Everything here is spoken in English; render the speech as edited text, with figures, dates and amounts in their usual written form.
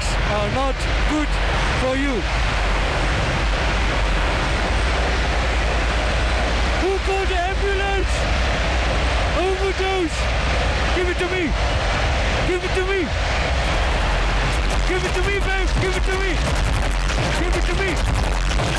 drugs are not good for you. Who called the ambulance? Overdose! Give it to me! Give it to me! Give it to me, babe! Give it to me! Give it to me!